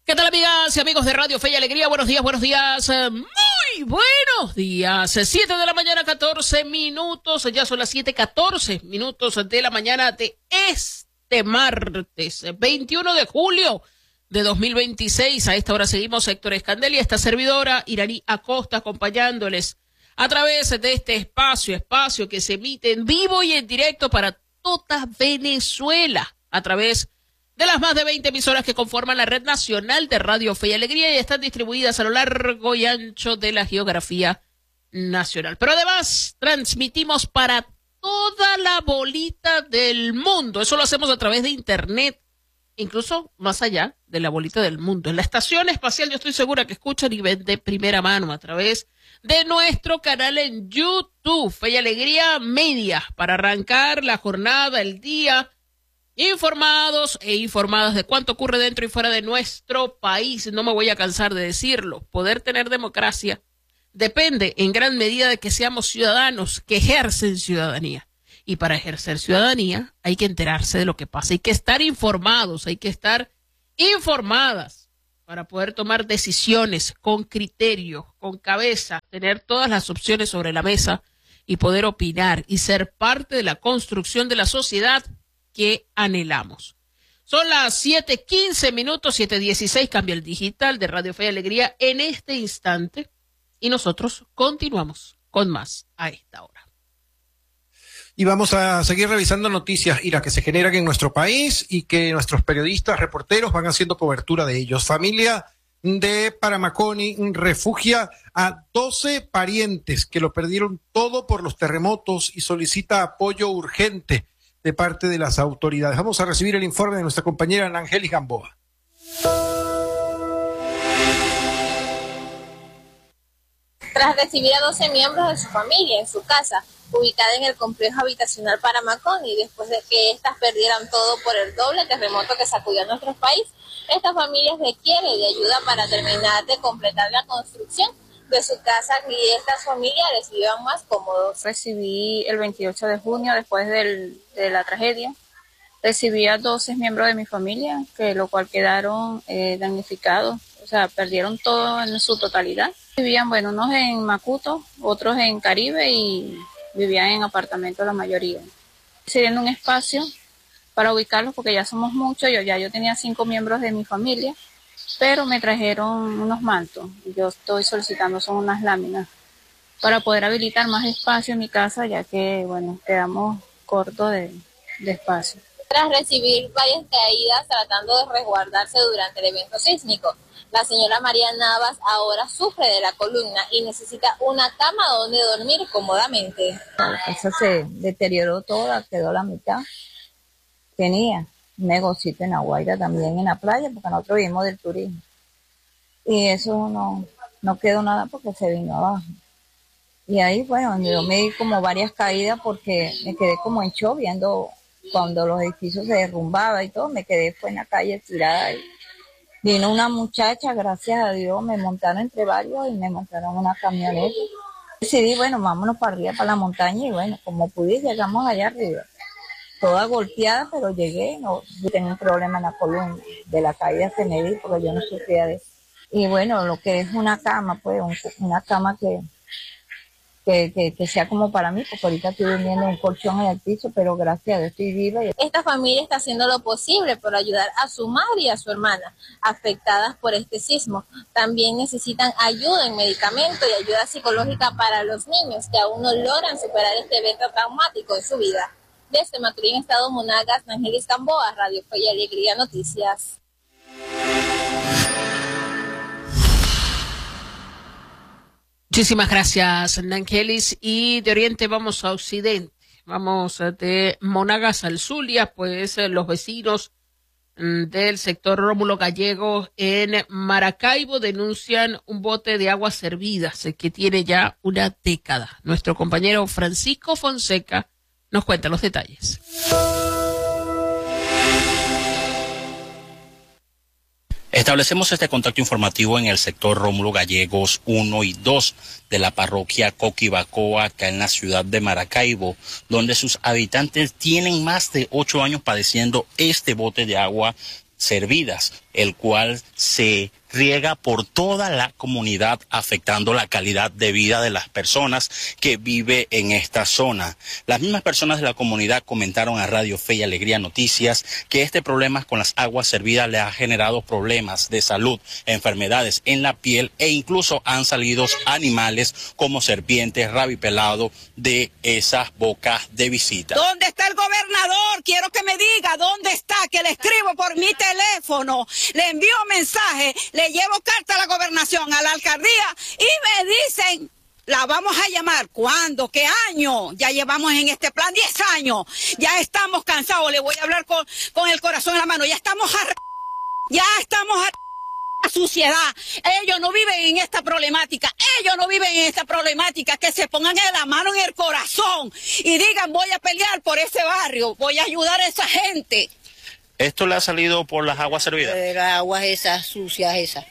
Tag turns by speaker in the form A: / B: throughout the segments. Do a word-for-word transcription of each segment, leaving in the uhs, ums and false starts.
A: ¿Qué tal, amigas y amigos de Radio Fe y Alegría? Buenos días, buenos días, eh, muy buenos días. siete de la mañana, catorce minutos, ya son las siete catorce minutos de la mañana de este martes, veintiuno de julio de dos mil veintiséis. A esta hora seguimos Héctor Escandel y esta servidora, Iraní Acosta, acompañándoles a través de este espacio, espacio que se emite en vivo y en directo para toda Venezuela, a través de las más de veinte emisoras que conforman la Red Nacional de Radio Fe y Alegría y están distribuidas a lo largo y ancho de la geografía nacional. Pero además transmitimos para toda la bolita del mundo. Eso lo hacemos a través de Internet, incluso más allá de la bolita del mundo. En la estación espacial yo estoy segura que escuchan y ven de primera mano a través de nuestro canal en YouTube, Fe y Alegría Media, para arrancar la jornada, el día, informados e informadas de cuánto ocurre dentro y fuera de nuestro país. No me voy a cansar de decirlo. Poder tener democracia depende en gran medida de que seamos ciudadanos que ejercen ciudadanía. Y para ejercer ciudadanía hay que enterarse de lo que pasa. Hay que estar informados, hay que estar informadas para poder tomar decisiones con criterio, con cabeza, tener todas las opciones sobre la mesa y poder opinar y ser parte de la construcción de la sociedad que anhelamos. Son las siete quince minutos, siete dieciséis, cambia el digital de Radio Fe y Alegría en este instante y nosotros continuamos con más a esta hora.
B: Y vamos a seguir revisando noticias, Ira, que se generan en nuestro país y que nuestros periodistas, reporteros van haciendo cobertura de ellos. Familia de Paramaconi refugia a doce parientes que lo perdieron todo por los terremotos y solicita apoyo urgente de parte de las autoridades. Vamos a recibir el informe de nuestra compañera Angelis Gamboa.
C: Tras recibir a doce miembros de su familia en su casa, ubicada en el complejo habitacional Paramaconi, después de que éstas perdieran todo por el doble terremoto que sacudió a nuestro país, estas familias requieren de ayuda para terminar de completar la construcción de su casa y estas familiares vivan más cómodos.
D: Recibí el veintiocho de junio, después del, de la tragedia, recibí a doce miembros de mi familia, que lo cual quedaron eh, damnificados, o sea, perdieron todo en su totalidad. Vivían, bueno, unos en Macuto, otros en Caribe y vivían en apartamentos la mayoría. Decidiendo un espacio para ubicarlos porque ya somos muchos, yo ya yo tenía cinco miembros de mi familia, pero me trajeron unos mantos. Yo estoy solicitando, son unas láminas, para poder habilitar más espacio en mi casa, ya que, bueno, quedamos cortos de, de espacio.
C: Tras recibir varias caídas tratando de resguardarse durante el evento sísmico, la señora María Navas ahora sufre de la columna y necesita una cama donde dormir cómodamente.
E: La casa se deterioró toda, quedó la mitad. Tenía un negocito en La Guaira, también en la playa, porque nosotros vivimos del turismo. Y eso no, no quedó nada porque se vino abajo. Y ahí, bueno, yo me di como varias caídas porque me quedé como en shock viendo cuando los edificios se derrumbaban y todo, me quedé fue en la calle tirada. Y vino una muchacha, gracias a Dios, me montaron entre varios y me montaron una camioneta. Decidí, bueno, vámonos para arriba, para la montaña, y bueno, como pude, llegamos allá arriba. Toda golpeada, pero llegué, no, yo tenía un problema en la columna, de la caída que me di, porque yo no sufría de eso. Y bueno, lo que es una cama, pues, un, una cama que, que, que, que sea como para mí, porque ahorita estoy durmiendo en un colchón en el piso, pero gracias a Dios estoy viva.
C: Esta familia está haciendo lo posible por ayudar a su madre y a su hermana, afectadas por este sismo. También necesitan ayuda en medicamentos y ayuda psicológica para los niños que aún no logran superar este evento traumático en su vida. Desde Maturín, Estado Monagas, Angelis Gamboa, Radio Fe y Alegría Noticias.
A: Muchísimas gracias, Angelis. Y de Oriente vamos a Occidente. Vamos de Monagas al Zulia, pues los vecinos del sector Rómulo Gallego en Maracaibo denuncian un bote de aguas servidas que tiene ya una década. Nuestro compañero Francisco Fonseca nos cuenta los detalles.
F: Establecemos este contacto informativo en el sector Rómulo Gallegos uno y dos de la parroquia Coquibacoa, acá en la ciudad de Maracaibo, donde sus habitantes tienen más de ocho años padeciendo este bote de agua servidas, el cual se riega por toda la comunidad, afectando la calidad de vida de las personas que viven en esta zona. Las mismas personas de la comunidad comentaron a Radio Fe y Alegría Noticias que este problema con las aguas servidas les ha generado problemas de salud, enfermedades en la piel e incluso han salido animales como serpientes, rabipelado de esas bocas de visita.
G: ¿Dónde está el gobernador? Quiero que me diga dónde está, que le escribo por mi teléfono, le envío mensaje, le llevo carta a la gobernación, a la alcaldía y me dicen, la vamos a llamar. ¿Cuándo? ¿Qué año? Ya llevamos en este plan diez años, ya estamos cansados, le voy a hablar con, con el corazón en la mano, ya estamos a... ya estamos a... suciedad. Ellos no viven en esta problemática, ellos no viven en esta problemática, que se pongan la mano en el corazón y digan, voy a pelear por ese barrio, voy a ayudar a esa gente.
F: ¿Esto le ha salido por las aguas servidas?
G: Eh, las aguas esas sucias, esa,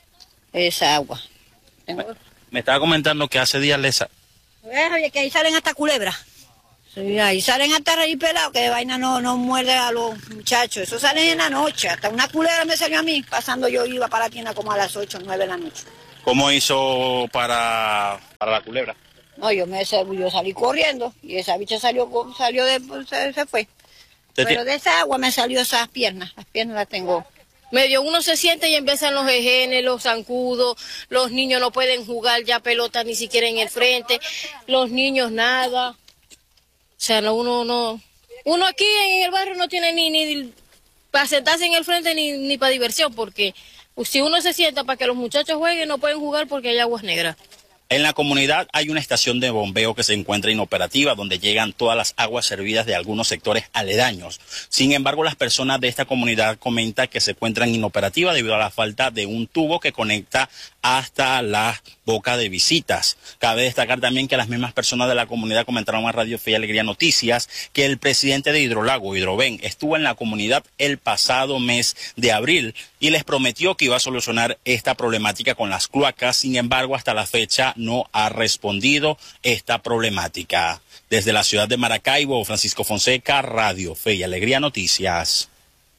G: esa agua.
F: Me, me estaba comentando que hace días les...
G: Oye, que ahí salen hasta culebras. Sí, ahí salen hasta reír pelados, que de vaina no, no muerde a los muchachos. Eso salen en la noche. Hasta una culebra me salió a mí, pasando yo iba para la tienda como a las ocho, nueve de la noche.
F: ¿Cómo hizo para, para la culebra?
G: No, yo me yo salí corriendo y esa bicha salió, salió de, se, se fue. Pero de esa agua me salió esas piernas, las piernas las tengo.
H: Medio uno se siente y empiezan los ejenes, los zancudos, los niños no pueden jugar ya pelota ni siquiera en el frente, los niños nada. O sea, no, uno no, uno aquí en el barrio no tiene ni, ni para sentarse en el frente ni, ni para diversión, porque si uno se sienta para que los muchachos jueguen no pueden jugar porque hay aguas negras.
F: En la comunidad hay una estación de bombeo que se encuentra inoperativa donde llegan todas las aguas servidas de algunos sectores aledaños. Sin embargo, las personas de esta comunidad comentan que se encuentran inoperativas debido a la falta de un tubo que conecta hasta la boca de visitas. Cabe destacar también que las mismas personas de la comunidad comentaron a Radio Fe y Alegría Noticias que el presidente de Hidrolago, Hidroven, estuvo en la comunidad el pasado mes de abril y les prometió que iba a solucionar esta problemática con las cloacas. Sin embargo, hasta la fecha no ha respondido esta problemática. Desde la ciudad de Maracaibo, Francisco Fonseca, Radio Fe y Alegría Noticias.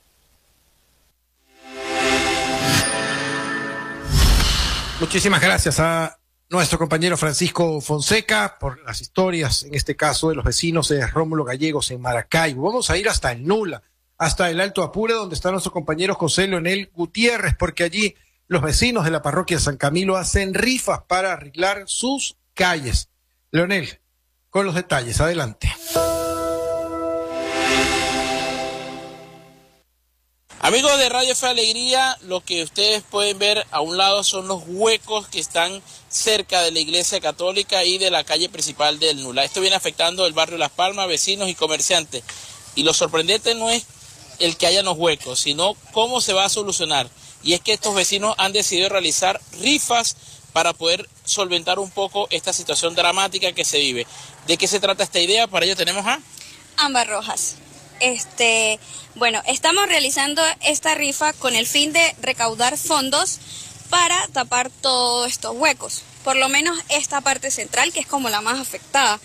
B: Muchísimas gracias a nuestro compañero Francisco Fonseca por las historias, en este caso de los vecinos de Rómulo Gallegos en Maracaibo. Vamos a ir hasta el Nula, hasta el Alto Apure, donde está nuestro compañero José Leonel Gutiérrez, porque allí los vecinos de la parroquia San Camilo hacen rifas para arreglar sus calles. Leonel, con los detalles, adelante.
I: Amigos de Radio Fe Alegría, lo que ustedes pueden ver a un lado son los huecos que están cerca de la iglesia católica y de la calle principal del Nula. Esto viene afectando el barrio Las Palmas, vecinos y comerciantes. Y lo sorprendente no es el que haya los huecos, sino cómo se va a solucionar. Y es que estos vecinos han decidido realizar rifas para poder solventar un poco esta situación dramática que se vive. ¿De qué se trata esta idea? Para ello tenemos a
J: Ámbar Rojas. Este, bueno, estamos realizando esta rifa con el fin de recaudar fondos para tapar todos estos huecos, por lo menos esta parte central, que es como la más afectada.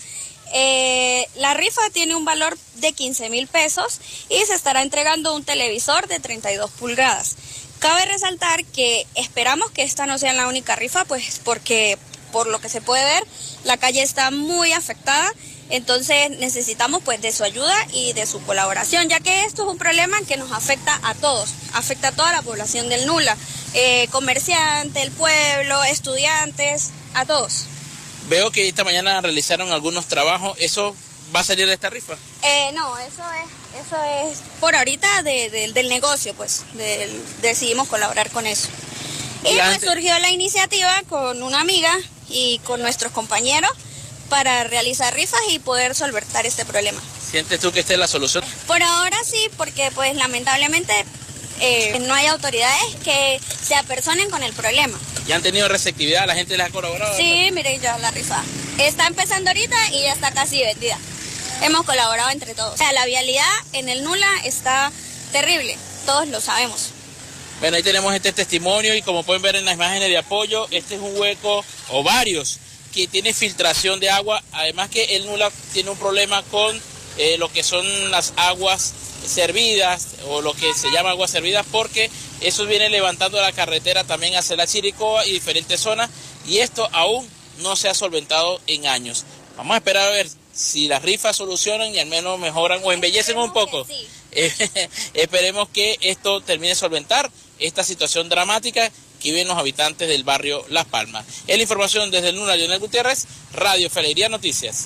J: Eh, la rifa tiene un valor de quince mil pesos y se estará entregando un televisor de treinta y dos pulgadas. Cabe resaltar que esperamos que esta no sea la única rifa, pues porque por lo que se puede ver, la calle está muy afectada. Entonces necesitamos pues de su ayuda y de su colaboración, ya que esto es un problema que nos afecta a todos, afecta a toda la población del Nula, eh, comerciantes, el pueblo, estudiantes, a todos.
I: Veo que esta mañana realizaron algunos trabajos, ¿eso va a salir de esta rifa?
J: Eh, no, eso es, eso es por ahorita de, de, del negocio, pues, del, decidimos colaborar con eso. Y pues surgió la iniciativa con una amiga y con nuestros compañeros para realizar rifas y poder solventar este problema.
I: ¿Sientes tú que esta es la solución?
J: Por ahora sí, porque pues lamentablemente eh, no hay autoridades que se apersonen con el problema.
I: ¿Ya han tenido receptividad? ¿La gente les ha colaborado?
J: Sí, mire, ya la rifa está empezando ahorita y ya está casi vendida. Hemos colaborado entre todos. O sea, la vialidad en el Nula está terrible, todos lo sabemos.
I: Bueno, ahí tenemos este testimonio y como pueden ver en las imágenes de apoyo, este es un hueco o varios que tiene filtración de agua, además que el Nula tiene un problema con eh, lo que son las aguas servidas o lo que se llama aguas servidas, porque eso viene levantando la carretera también hacia la Chiricoa y diferentes zonas, y esto aún no se ha solventado en años. Vamos a esperar a ver si las rifas solucionan y al menos mejoran o embellecen un poco. Sí. Eh, esperemos que esto termine de solventar esta situación dramática que viven los habitantes del barrio Las Palmas. Es la información desde el Nula, Leonel Gutiérrez, Radio Fe y Alegría Noticias.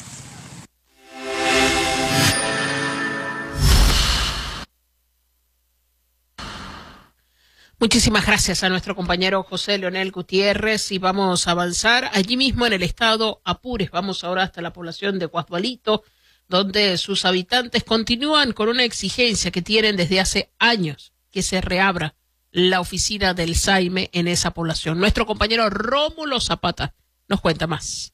A: Muchísimas gracias a nuestro compañero José Leonel Gutiérrez, y vamos a avanzar allí mismo en el estado Apure. Vamos ahora hasta la población de Guasdualito, donde sus habitantes continúan con una exigencia que tienen desde hace años, que se reabra la oficina del SAIME en esa población. Nuestro compañero Rómulo Zapata nos cuenta más.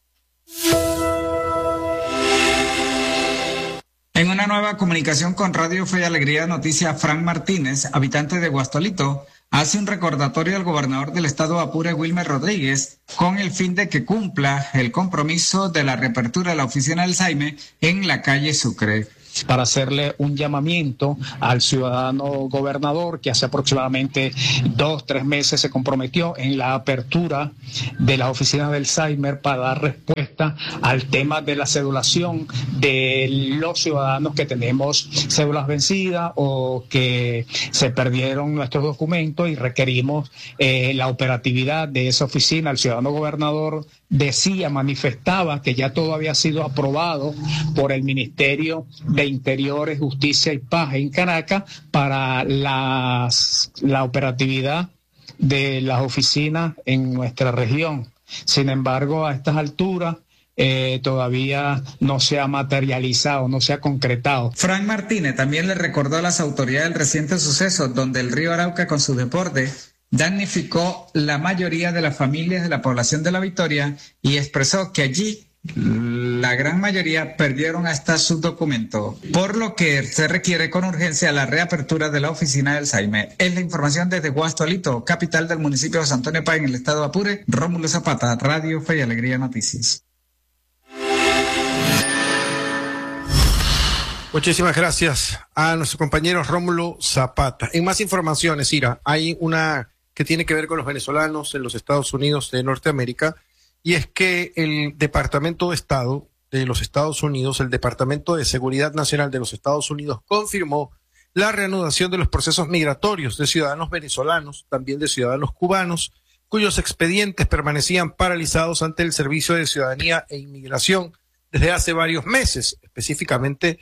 K: En una nueva comunicación con Radio Fe y Alegría Noticias, Frank Martínez, habitante de Guasdualito, hace un recordatorio al gobernador del estado Apure, Wilmer Rodríguez, con el fin de que cumpla el compromiso de la reapertura de la oficina del SAIME en la calle Sucre.
L: Para hacerle un llamamiento al ciudadano gobernador que hace aproximadamente dos, tres meses se comprometió en la apertura de las oficinas del SAIME para dar respuesta al tema de la cedulación de los ciudadanos que tenemos cédulas vencidas o que se perdieron nuestros documentos y requerimos eh, la operatividad de esa oficina. El ciudadano gobernador decía, manifestaba que ya todo había sido aprobado por el Ministerio de Interiores, Justicia y Paz en Caracas para las, la operatividad de las oficinas en nuestra región. Sin embargo, a estas alturas eh, todavía no se ha materializado, no se ha concretado.
K: Frank Martínez también le recordó a las autoridades el reciente suceso donde el río Arauca con su deporte damnificó la mayoría de las familias de la población de La Victoria y expresó que allí la gran mayoría perdieron hasta sus documentos, por lo que se requiere con urgencia la reapertura de la oficina del SAIME. Es la información desde Guasdualito, capital del municipio de San Antonio Páez, en el estado de Apure. Rómulo Zapata, Radio Fe y Alegría Noticias.
B: Muchísimas gracias a nuestro compañero Rómulo Zapata. En más informaciones, Ira, hay una que tiene que ver con los venezolanos en los Estados Unidos de Norteamérica, y es que el Departamento de Estado de los Estados Unidos, el Departamento de Seguridad Nacional de los Estados Unidos, confirmó la reanudación de los procesos migratorios de ciudadanos venezolanos, también de ciudadanos cubanos, cuyos expedientes permanecían paralizados ante el Servicio de Ciudadanía e Inmigración desde hace varios meses, específicamente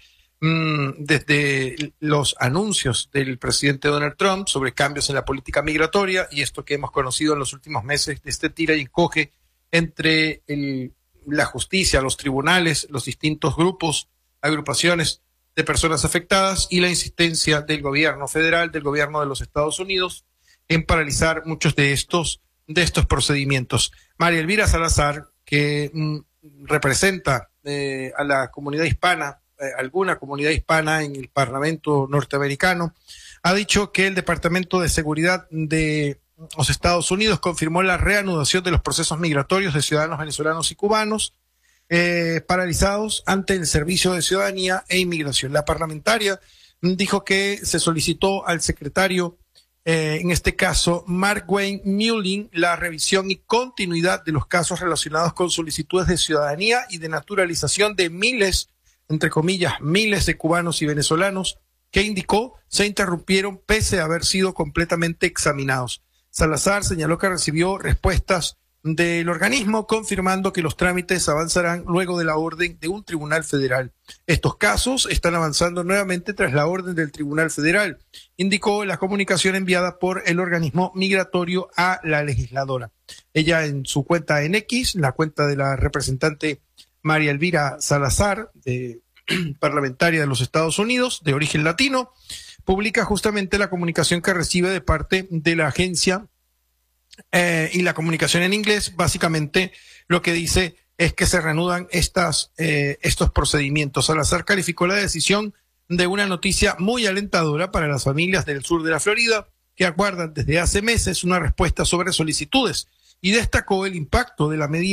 B: desde los anuncios del presidente Donald Trump sobre cambios en la política migratoria y esto que hemos conocido en los últimos meses, de este tira y encoge entre el, la justicia, los tribunales, los distintos grupos, agrupaciones de personas afectadas y la insistencia del gobierno federal, del gobierno de los Estados Unidos en paralizar muchos de estos, de estos procedimientos. María Elvira Salazar, que mm, representa eh, a la comunidad hispana, alguna comunidad hispana en el Parlamento norteamericano, ha dicho que el Departamento de Seguridad de los Estados Unidos confirmó la reanudación de los procesos migratorios de ciudadanos venezolanos y cubanos eh, paralizados ante el Servicio de Ciudadanía e Inmigración. La parlamentaria dijo que se solicitó al secretario, eh, en este caso Mark Wayne Mullin, la revisión y continuidad de los casos relacionados con solicitudes de ciudadanía y de naturalización de miles entre comillas, miles de cubanos y venezolanos que indicó se interrumpieron pese a haber sido completamente examinados. Salazar señaló que recibió respuestas del organismo confirmando que los trámites avanzarán luego de la orden de un tribunal federal. Estos casos están avanzando nuevamente tras la orden del tribunal federal, indicó la comunicación enviada por el organismo migratorio a la legisladora. Ella en su cuenta en X, la cuenta de la representante María Elvira Salazar, de, parlamentaria de los Estados Unidos, de origen latino, publica justamente la comunicación que recibe de parte de la agencia eh, y la comunicación en inglés. Básicamente lo que dice es que se reanudan estas, eh, estos procedimientos. Salazar calificó la decisión de una noticia muy alentadora para las familias del sur de la Florida que aguardan desde hace meses una respuesta sobre solicitudes y destacó el impacto de la medida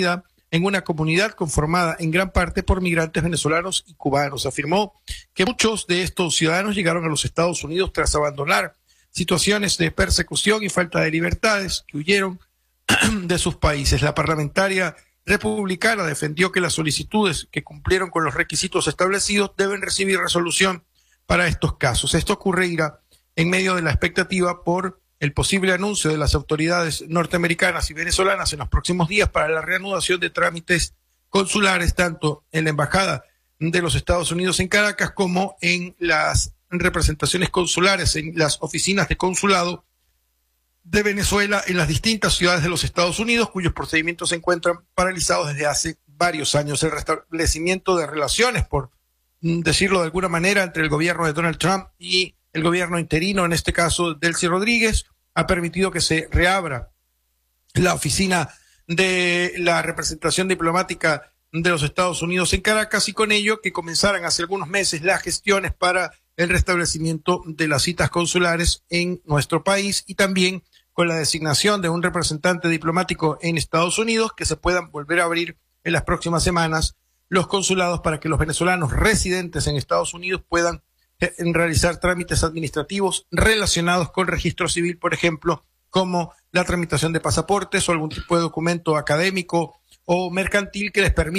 B: en una comunidad conformada en gran parte por migrantes venezolanos y cubanos. Afirmó que muchos de estos ciudadanos llegaron a los Estados Unidos tras abandonar situaciones de persecución y falta de libertades que huyeron de sus países. La parlamentaria republicana defendió que las solicitudes que cumplieron con los requisitos establecidos deben recibir resolución para estos casos. Esto ocurrirá en medio de la expectativa por el posible anuncio de las autoridades norteamericanas y venezolanas en los próximos días para la reanudación de trámites consulares, tanto en la Embajada de los Estados Unidos en Caracas como en las representaciones consulares, en las oficinas de consulado de Venezuela en las distintas ciudades de los Estados Unidos, cuyos procedimientos se encuentran paralizados desde hace varios años. El restablecimiento de relaciones, por decirlo de alguna manera, entre el gobierno de Donald Trump y el gobierno interino, en este caso Delcy Rodríguez, ha permitido que se reabra la oficina de la representación diplomática de los Estados Unidos en Caracas y con ello que comenzaran hace algunos meses las gestiones para el restablecimiento de las citas consulares en nuestro país y también con la designación de un representante diplomático en Estados Unidos, que se puedan volver a abrir en las próximas semanas los consulados para que los venezolanos residentes en Estados Unidos puedan eh, realizar trámites administrativos relacionados con registro civil, por ejemplo, como la tramitación de pasaportes o algún tipo de documento académico o mercantil que les permita